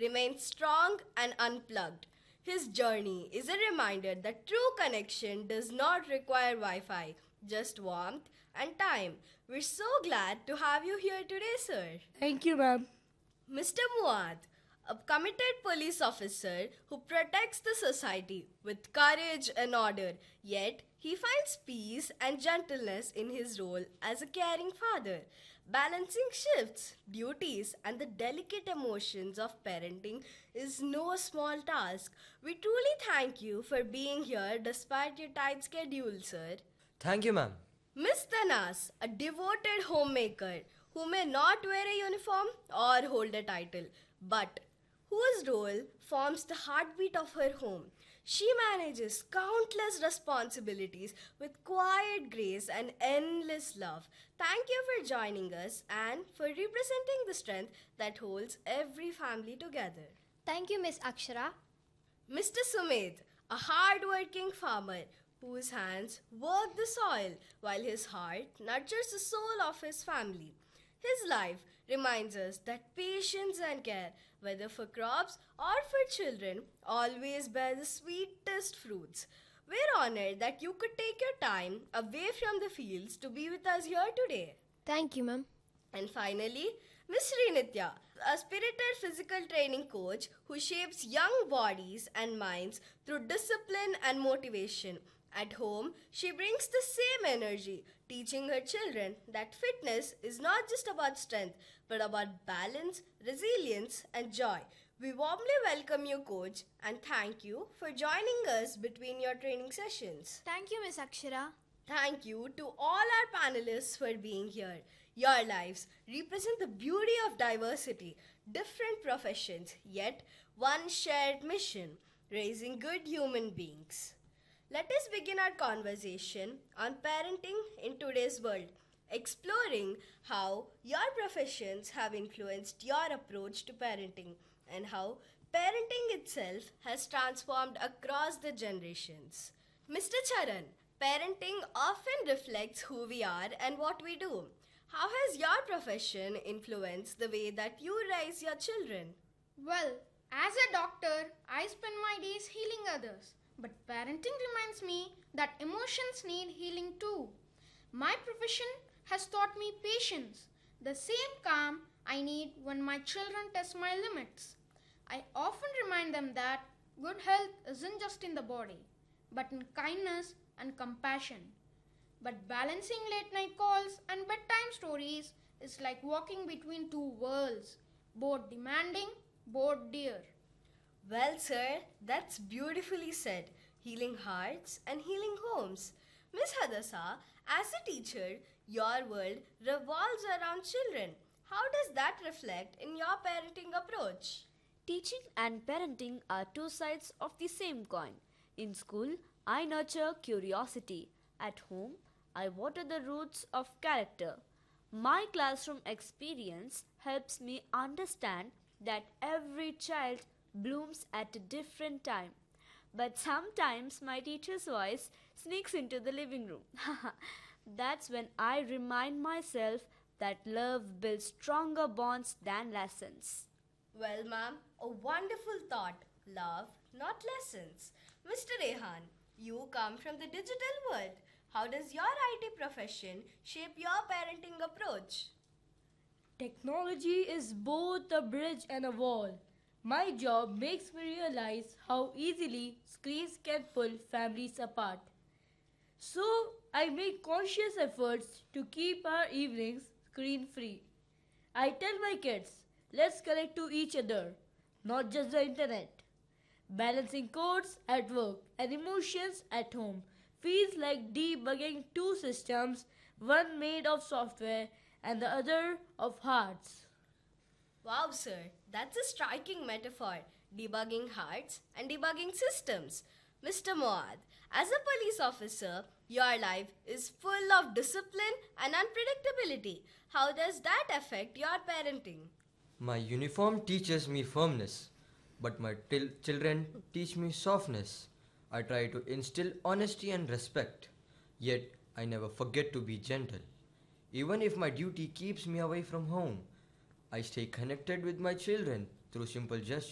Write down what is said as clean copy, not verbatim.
remains strong and unplugged. His journey is a reminder that true connection does not require Wi Fi, just warmth and time. We're so glad to have you here today, sir. Thank you, ma'am. Mr. Muad, a committed police officer who protects the society with courage and order, yet he finds peace and gentleness in his role as a caring father. Balancing shifts, duties, and the delicate emotions of parenting is no small task. We truly thank you for being here despite your tight schedule, sir. Thank you, ma'am. Miss Tanas, a devoted homemaker who may not wear a uniform or hold a title, but whose role forms the heartbeat of her home. She manages countless responsibilities with quiet grace and endless love. Thank you for joining us and for representing the strength that holds every family together. Thank you, Miss Akshara. Mr. Sumit, a hard-working farmer whose hands work the soil while his heart nurtures the soul of his family. His life reminds us that patience and care, whether for crops or for children, always bear the sweetest fruits. We're honored that you could take your time away from the fields to be with us here today. Thank you, ma'am. And finally, Miss Srinitya, a spirited physical training coach who shapes young bodies and minds through discipline and motivation. At home, she brings the same energy, teaching her children that fitness is not just about strength, but about balance, resilience, and joy. We warmly welcome you, coach, and thank you for joining us between your training sessions. Thank you, Miss Akshara. Thank you to all our panelists for being here. Your lives represent the beauty of diversity, different professions, yet one shared mission, raising good human beings. Let us begin our conversation on parenting in today's world, exploring how your professions have influenced your approach to parenting and how parenting itself has transformed across the generations. Mr. Charan, parenting often reflects who we are and what we do. How has your profession influenced the way that you raise your children? Well, as a doctor, I spend my days healing others. But parenting reminds me that emotions need healing too. My profession has taught me patience, the same calm I need when my children test my limits. I often remind them that good health isn't just in the body, but in kindness and compassion. But balancing late night calls and bedtime stories is like walking between two worlds, both demanding, both dear. Well, sir, that's beautifully said. Healing hearts and healing homes. Miss Hadasa, as a teacher, your world revolves around children. How does that reflect in your parenting approach? Teaching and parenting are two sides of the same coin. In school, I nurture curiosity. At home, I water the roots of character. My classroom experience helps me understand that every child blooms at a different time. But sometimes my teacher's voice sneaks into the living room. That's when I remind myself that love builds stronger bonds than lessons. Well, ma'am, a wonderful thought. Love, not lessons. Mr. Rehan, you come from the digital world. How does your IT profession shape your parenting approach? Technology is both a bridge and a wall. My job makes me realize how easily screens can pull families apart. So, I make conscious efforts to keep our evenings screen free. I tell my kids, let's connect to each other, not just the internet. Balancing codes at work and emotions at home feels like debugging two systems, one made of software and the other of hearts. Wow, sir, that's a striking metaphor. Debugging hearts and debugging systems. Mr. Moad, as a police officer, your life is full of discipline and unpredictability. How does that affect your parenting? My uniform teaches me firmness, but my children teach me softness. I try to instill honesty and respect, yet I never forget to be gentle. Even if my duty keeps me away from home, I stay connected with my children through simple gestures.